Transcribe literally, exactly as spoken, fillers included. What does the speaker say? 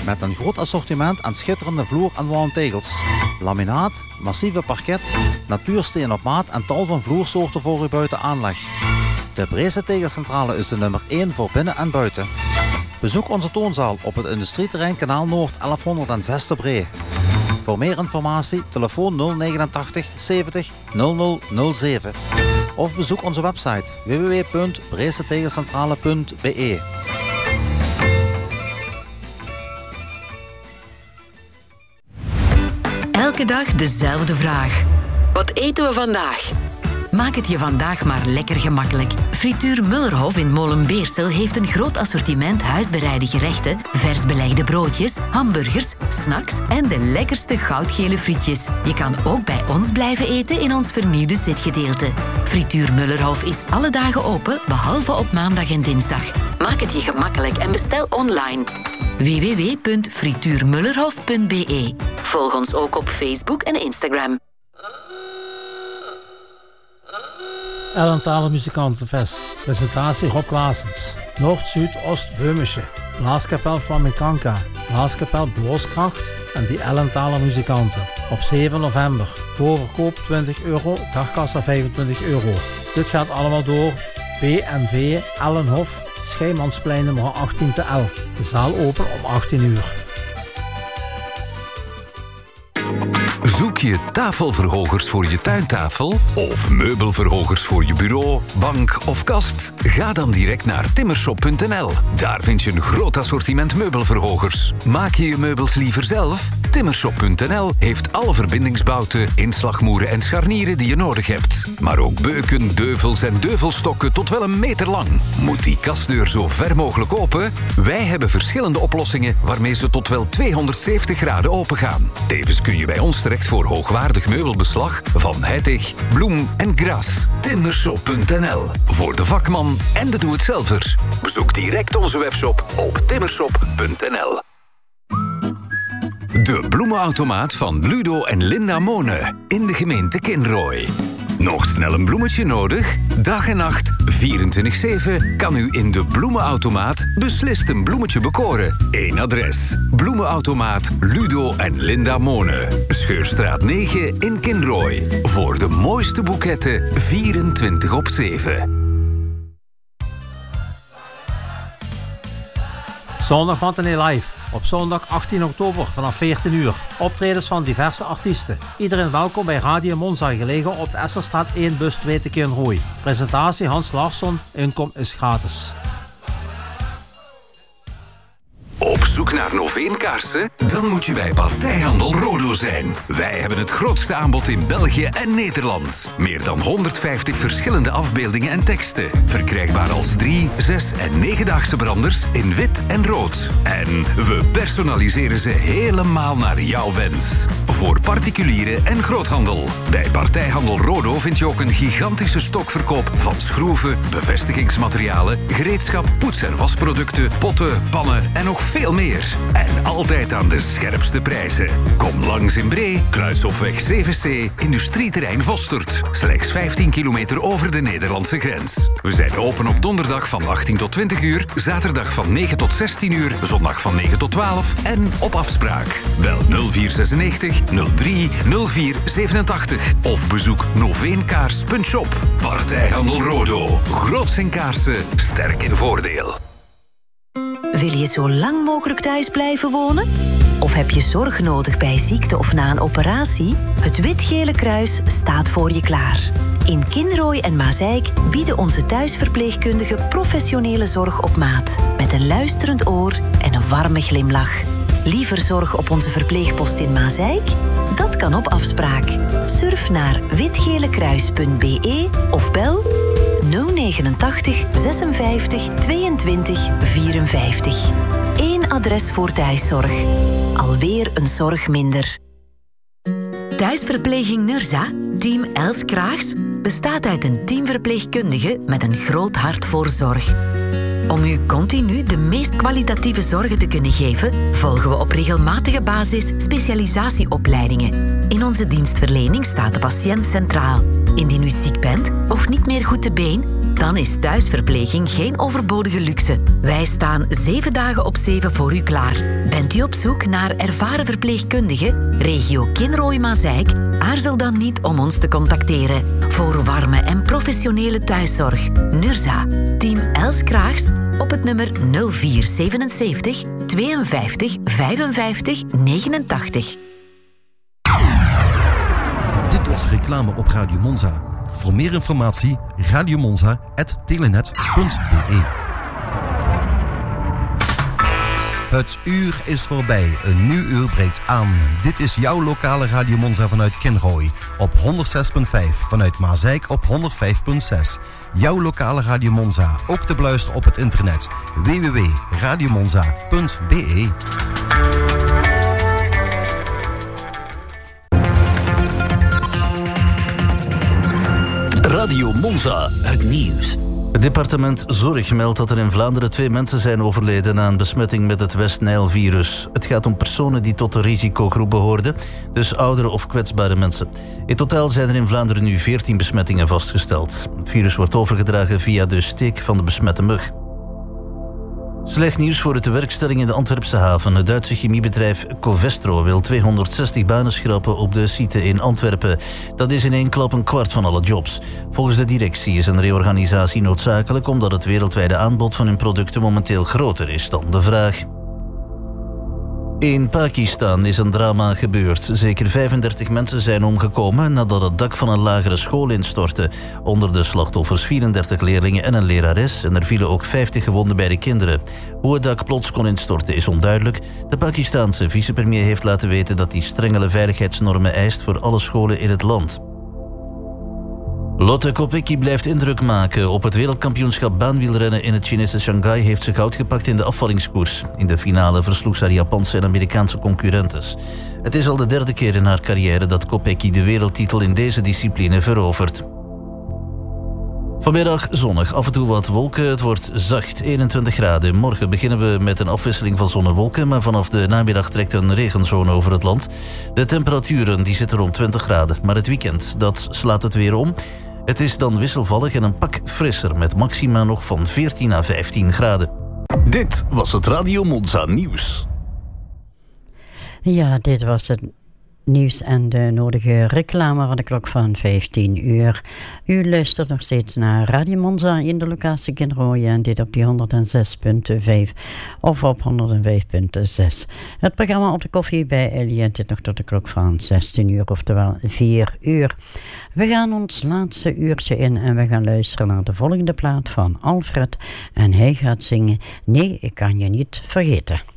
met een groot assortiment aan schitterende vloer- en wandtegels. Laminaat, massieve parket, natuursteen op maat en tal van vloersoorten voor uw buitenaanleg. De Brese Tegelcentrale is de nummer één voor binnen en buiten. Bezoek onze toonzaal op het industrieterrein Kanaal Noord elfhonderdzes te Bree. Voor meer informatie telefoon nul negenentachtig zeventig nul nul nul zeven of bezoek onze website w w w punt brese tegelcentrale punt b e. Elke dag dezelfde vraag. Wat eten we vandaag? Maak het je vandaag maar lekker gemakkelijk. Frituur Mullerhof in Molenbeersel heeft een groot assortiment huisbereide gerechten, vers belegde broodjes, hamburgers, snacks en de lekkerste goudgele frietjes. Je kan ook bij ons blijven eten in ons vernieuwde zitgedeelte. Frituur Mullerhof is alle dagen open, behalve op maandag en dinsdag. Maak het je gemakkelijk en bestel online. w w w punt frituurmullerhof punt b e. Volg ons ook op Facebook en Instagram. Ellentale Muzikantenfest. Presentatie Rob Klaasens. Noord, Zuid, Oost, Böhmische. Blaaskapel Flamencanca. Blaaskapel Blooskracht en die Ellentale muzikanten. Op zeven november. Voorverkoop twintig euro, dagkassa vijfentwintig euro. Dit gaat allemaal door B en V Ellenhof, Schijmansplein nummer achttien te L. De zaal open om achttien uur. Zoek je tafelverhogers voor je tuintafel of meubelverhogers voor je bureau, bank of kast? Ga dan direct naar timmershop punt n l. Daar vind je een groot assortiment meubelverhogers. Maak je je meubels liever zelf? timmershop punt n l heeft alle verbindingsbouten, inslagmoeren en scharnieren die je nodig hebt. Maar ook beuken, deuvels en deuvelstokken tot wel een meter lang. Moet die kastdeur zo ver mogelijk open? Wij hebben verschillende oplossingen waarmee ze tot wel tweehonderdzeventig graden open gaan. Tevens kun je bij ons terecht voor hoogwaardig meubelbeslag van Heitig, Bloem en Gras. timmershop punt n l. Voor de vakman en de doe-het-zelver. Bezoek direct onze webshop op timmershop punt n l. De bloemenautomaat van Ludo en Linda Mone in de gemeente Kinrooi. Nog snel een bloemetje nodig? Dag en nacht, vierentwintig zeven, kan u in de bloemenautomaat beslist een bloemetje bekoren. Eén adres. Bloemenautomaat Ludo en Linda Mone. Scheurstraat negen in Kinrooi. Voor de mooiste boeketten vierentwintig op zeven. Zondag Matinee Live. Op zondag achttien oktober vanaf veertien uur. Optredens van diverse artiesten. Iedereen welkom bij Radio Monza, gelegen op de Esserstraat één, bus twee te Kinrooi. Presentatie Hans Larsson. Inkom is gratis. Op zoek naar Noveenkaarsen? Dan moet je bij Partijhandel Rodo zijn. Wij hebben het grootste aanbod in België en Nederland. Meer dan honderdvijftig verschillende afbeeldingen en teksten. Verkrijgbaar als drie, zes en negendaagse branders in wit en rood. En we personaliseren ze helemaal naar jouw wens. Voor particulieren en groothandel. Bij Partijhandel Rodo vind je ook een gigantische stokverkoop van schroeven, bevestigingsmaterialen, gereedschap, poets- en wasproducten, potten, pannen en nog veel meer. En altijd aan de scherpste prijzen. Kom langs in Bree, Kruishofweg zeven C, industrieterrein Vostert. Slechts vijftien kilometer over de Nederlandse grens. We zijn open op donderdag van achttien tot twintig uur, zaterdag van negen tot zestien uur, zondag van negen tot twaalf en op afspraak. Bel nul vier zesennegentig nul drie nul vier zevenentachtig of bezoek noveenkaars punt shop. Partijhandel Rodo. Groots in kaarsen, sterk in voordeel. Wil je zo lang mogelijk thuis blijven wonen? Of heb je zorg nodig bij ziekte of na een operatie? Het Wit-Gele Kruis staat voor je klaar. In Kinrooi en Mazeik bieden onze thuisverpleegkundigen professionele zorg op maat. Met een luisterend oor en een warme glimlach. Liever zorg op onze verpleegpost in Mazeik? Dat kan op afspraak. Surf naar witgelekruis punt b e of bel nul negenentachtig zesenvijftig tweeëntwintig vierenvijftig. Eén adres voor thuiszorg. Alweer een zorg minder. Thuisverpleging Nurza, team Els Kraags, bestaat uit een teamverpleegkundige met een groot hart voor zorg. Om u continu de meest kwalitatieve zorgen te kunnen geven, volgen we op regelmatige basis specialisatieopleidingen. In onze dienstverlening staat de patiënt centraal. Indien u ziek bent of niet meer goed te been, dan is thuisverpleging geen overbodige luxe. Wij staan zeven dagen op zeven voor u klaar. Bent u op zoek naar ervaren verpleegkundigen, regio Kinrooi-Mazeik? Aarzel dan niet om ons te contacteren. Voor warme en professionele thuiszorg. Nurza. Team Els Kraags op het nummer nul vier zevenenzeventig tweeënvijftig vijfenvijftig negenentachtig. Dit was reclame op Radio Monza. Voor meer informatie radiomonza punt telenet punt b e. Het uur is voorbij. Een nieuw uur breekt aan. Dit is jouw lokale Radio Monza vanuit Kinrooi. Op honderdzes komma vijf. Vanuit Mazeik op honderdvijf komma zes. Jouw lokale Radio Monza. Ook te beluisteren op het internet. w w w punt radiomonza punt b e. Radio Monza. Het nieuws. Het departement Zorg meldt dat er in Vlaanderen twee mensen zijn overleden na een besmetting met het West-Nijl-virus. Het gaat om personen die tot de risicogroep behoorden, dus oudere of kwetsbare mensen. In totaal zijn er in Vlaanderen nu veertien besmettingen vastgesteld. Het virus wordt overgedragen via de steek van de besmette mug. Slecht nieuws voor de tewerkstelling in de Antwerpse haven. Het Duitse chemiebedrijf Covestro wil tweehonderdzestig banen schrappen op de site in Antwerpen. Dat is in één klap een kwart van alle jobs. Volgens de directie is een reorganisatie noodzakelijk omdat het wereldwijde aanbod van hun producten momenteel groter is dan de vraag. In Pakistan is een drama gebeurd. Zeker vijfendertig mensen zijn omgekomen nadat het dak van een lagere school instortte. Onder de slachtoffers vierendertig leerlingen en een lerares en er vielen ook vijftig gewonden bij de kinderen. Hoe het dak plots kon instorten is onduidelijk. De Pakistaanse vicepremier heeft laten weten dat hij strengere veiligheidsnormen eist voor alle scholen in het land. Lotte Kopecky blijft indruk maken. Op het wereldkampioenschap baanwielrennen in het Chinese Shanghai heeft ze goud gepakt in de afvallingskoers. In de finale versloeg ze haar Japanse en Amerikaanse concurrentes. Het is al de derde keer in haar carrière dat Kopecky de wereldtitel in deze discipline verovert. Vanmiddag zonnig, af en toe wat wolken. Het wordt zacht, eenentwintig graden. Morgen beginnen we met een afwisseling van zon en wolken, maar vanaf de namiddag trekt een regenzone over het land. De temperaturen die zitten rond twintig graden, maar het weekend dat slaat het weer om. Het is dan wisselvallig en een pak frisser met maxima nog van veertien à vijftien graden. Dit was het Radio Monza nieuws. Ja, dit was het nieuws en de nodige reclame van de klok van vijftien uur. U luistert nog steeds naar Radio Monza in de locatie Kinrooi en dit op die honderdzes komma vijf of op honderdvijf komma zes. Het programma Op de Koffie bij Ellie dit nog tot de klok van zestien uur, oftewel vier uur. We gaan ons laatste uurtje in en we gaan luisteren naar de volgende plaat van Alfred en hij gaat zingen Nee, ik kan je niet vergeten.